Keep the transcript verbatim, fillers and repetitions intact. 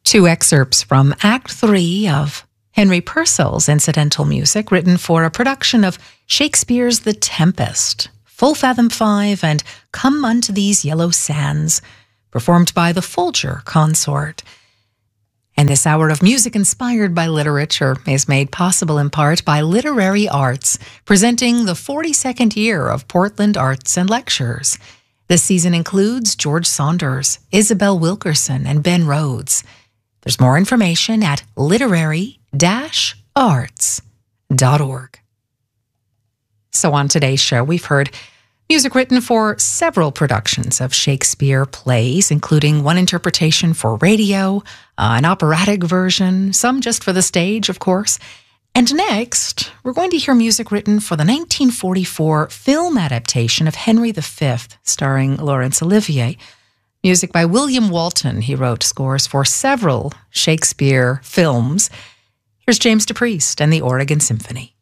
Two excerpts from Act Three of Henry Purcell's incidental music, written for a production of Shakespeare's The Tempest, Full Fathom Five, and Come Unto These Yellow Sands, performed by the Folger Consort. And this hour of music inspired by literature is made possible in part by Literary Arts, presenting the forty-second year of Portland Arts and Lectures. This season includes George Saunders, Isabel Wilkerson, and Ben Rhodes. There's more information at literary dash arts dot org. So on today's show, we've heard music written for several productions of Shakespeare plays, including one interpretation for radio, uh, an operatic version, some just for the stage, of course. And next, we're going to hear music written for the nineteen forty-four film adaptation of Henry the Fifth, starring Laurence Olivier. Music by William Walton. He wrote scores for several Shakespeare films. Here's James DePriest and the Oregon Symphony.